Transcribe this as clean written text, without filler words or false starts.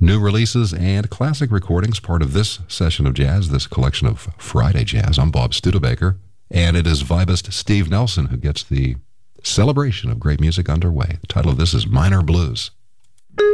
New releases and classic recordings, part of this session of jazz, this collection of Friday Jazz. I'm Bob Studebaker, and it is vibist Steve Nelson who gets the celebration of great music underway. The title of this is Minor Blues.